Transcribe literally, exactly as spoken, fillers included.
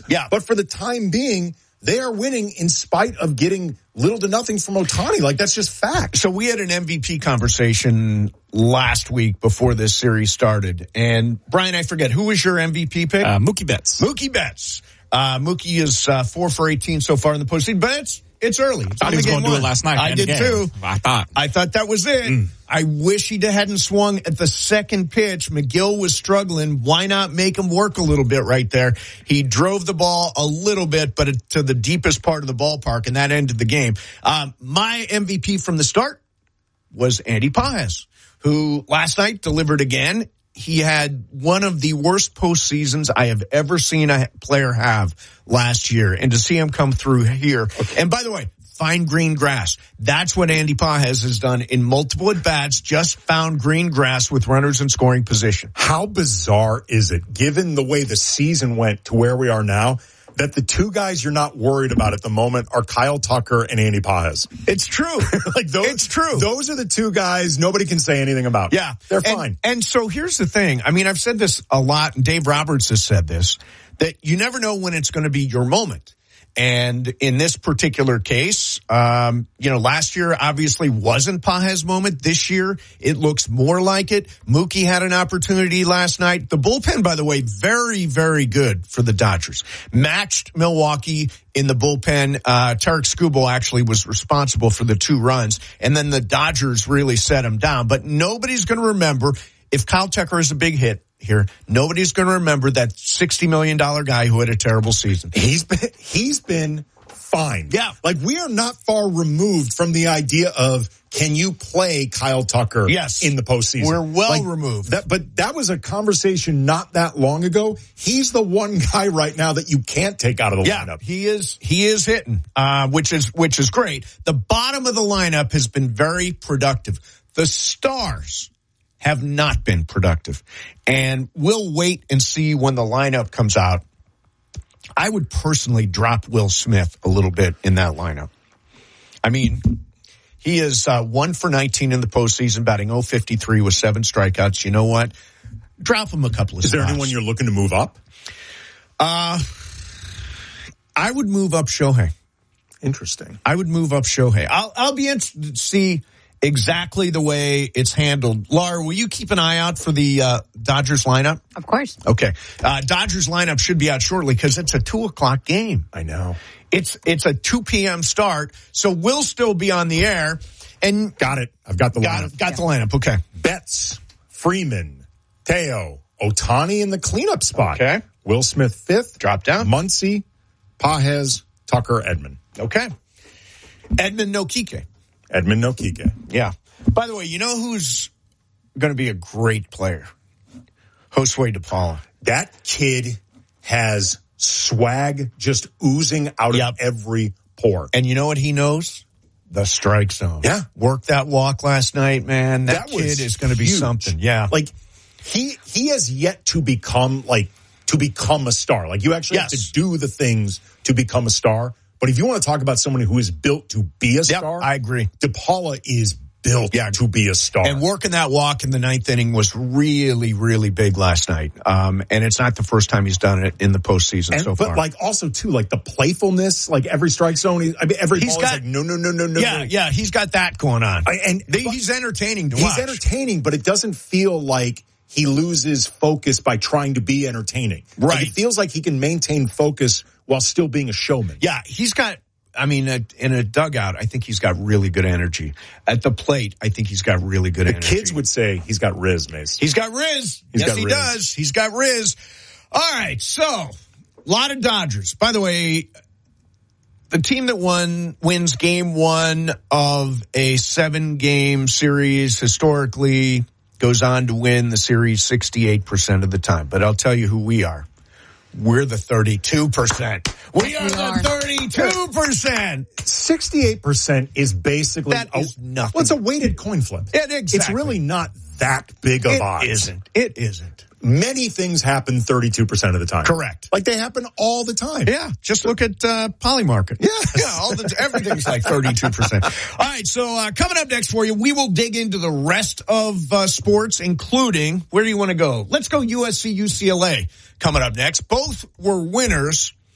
Yeah. But for the time being, they are winning in spite of getting little to nothing from Ohtani. Like, that's just fact. So we had an M V P conversation last week before this series started. And, Brian, I forget, who was your M V P pick? Uh, Mookie Betts. Mookie Betts. Uh, Mookie is uh, four for eighteen so far in the postseason, but it's, it's early. It's I thought he was going to do it last night. I did, too. I thought. I thought that was it. Mm. I wish he hadn't swung at the second pitch. McGill was struggling. Why not make him work a little bit right there? He drove the ball a little bit, but it, to the deepest part of the ballpark, and that ended the game. Um, my M V P from the start was Andy Pages, who last night delivered again. He had one of the worst postseasons I have ever seen a player have last year. And to see him come through here. Okay. And by the way, fine green grass. That's what Andy Pages has done in multiple at-bats, just found green grass with runners in scoring position. How bizarre is it, given the way the season went to where we are now, that the two guys you're not worried about at the moment are Kyle Tucker and Andy Pages? It's true. like those, It's true. Those are the two guys nobody can say anything about. Yeah. They're and, fine. And so here's the thing. I mean, I've said this a lot, and Dave Roberts has said this, that you never know when it's going to be your moment. And in this particular case, um, you know, last year obviously wasn't Pages' moment. This year, it looks more like it. Mookie had an opportunity last night. The bullpen, by the way, very, very good for the Dodgers. Matched Milwaukee in the bullpen. Uh, Tarek Skubal actually was responsible for the two runs. And then the Dodgers really set him down. But nobody's going to remember if Kyle Tucker is a big hit here, nobody's going to remember that sixty million dollars guy who had a terrible season. He's been, he's been fine. Yeah. Like, we are not far removed from the idea of, can you play Kyle Tucker yes. in the postseason? We're well like, removed. That, but that was a conversation not that long ago. He's the one guy right now that you can't take out of the yeah, lineup. He is, he is hitting, uh, which is, which is great. The bottom of the lineup has been very productive. The stars have not been productive. And we'll wait and see when the lineup comes out. I would personally drop Will Smith a little bit in that lineup. I mean, he is uh, one for nineteen in the postseason, batting oh fifty-three with seven strikeouts. You know what? Drop him a couple of Is spots. there anyone you're looking to move up? Uh, I would move up Shohei. Interesting. I would move up Shohei. I'll, I'll be interested to see exactly the way it's handled. Laura, will you keep an eye out for the uh, Dodgers lineup? Of course. Okay. Uh, Dodgers lineup should be out shortly because it's a two o'clock game. I know. It's it's a two p.m. start, so we'll still be on the air. And Got it. I've got the got, lineup. got yeah. the lineup. Okay. Betts, Freeman, Teo, Ohtani in the cleanup spot. Okay. Will Smith fifth. Drop down. Muncy, Pages, Tucker, Edman. Okay. Edman no Kike. Edman no Kike. Yeah. By the way, you know who's going to be a great player? Josue DePaula. That kid has swag just oozing out yep. of every pore. And you know what he knows? The strike zone. Yeah. Worked that walk last night, man. That, that kid is going to be huge. something. Yeah. Like, he he has yet to become, like, to become a star. Like, you actually yes. have to do the things to become a star. But if you want to talk about someone who is built to be a yep, star, I agree. DePaula is built yeah. to be a star. And working that walk in the ninth inning was really, really big last night. Um, and it's not the first time he's done it in the postseason and, so but far. But, like, also, too, like, the playfulness, like, every strike zone, he, I mean, every he's ball got, is like, no, no, no, no, no. Yeah, no. yeah, he's got that going on. I, and they, He's entertaining to he's watch. He's entertaining, but it doesn't feel like he loses focus by trying to be entertaining. Right. Like, it feels like he can maintain focus while still being a showman. Yeah, he's got... I mean, in a dugout, I think he's got really good energy. At the plate, I think he's got really good the energy. The kids would say he's got Riz, Mace. He's got Riz. He's yes, got he Riz. does. He's got Riz. All right, so, a lot of Dodgers. By the way, the team that won wins game one of a seven-game series historically goes on to win the series sixty-eight percent of the time. But I'll tell you who we are. We're the thirty-two percent. We are the thirty-two percent. sixty-eight percent is basically... That is nothing. Well, it's a weighted coin flip. It, exactly. It's really not that big of it odds. It isn't. It isn't. Many things happen thirty-two percent of the time. Correct. Like, they happen all the time. Yeah. Just look at uh, Polymarket. Yes. Yeah. All the, everything's like thirty-two percent. All right. So uh, coming up next for you, we will dig into the rest of uh, sports, including, where do you want to go? Let's go U S C, U C L A coming up next. Both were winners